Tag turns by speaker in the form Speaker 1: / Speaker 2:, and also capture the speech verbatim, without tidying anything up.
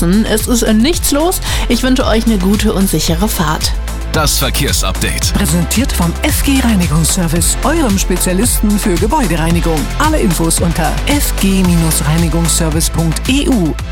Speaker 1: verpassen. Es ist nichts los. Ich wünsche euch eine gute und sichere Fahrt.
Speaker 2: Das Verkehrsupdate.
Speaker 3: Präsentiert vom F G Reinigungsservice, eurem Spezialisten für Gebäudereinigung. Alle Infos unter f g Bindestrich reinigungsservice punkt e u.